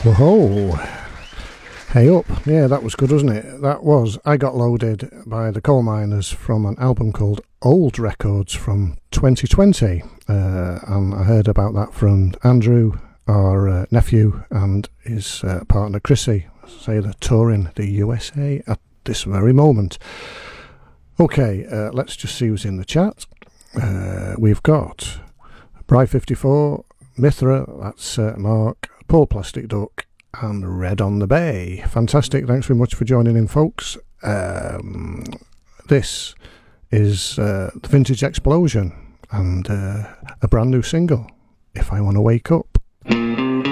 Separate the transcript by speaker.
Speaker 1: Whoa. Hey Up. Yeah, that was good, wasn't it? That was I Got Loaded by the Coal Miners from an album called Old Records from 2020. And I heard about that from Andrew, our nephew, and his partner Chrissy. Say they're touring the USA at this very moment. Okay, let's just see who's in the chat. We've got Bry54, Mithra, that's Mark, Paul Plastic Duck, and Red on the Bay. Fantastic, thanks very much for joining in, folks. This is the Vintage Explosion and a brand new single, If I Want to Wake Up.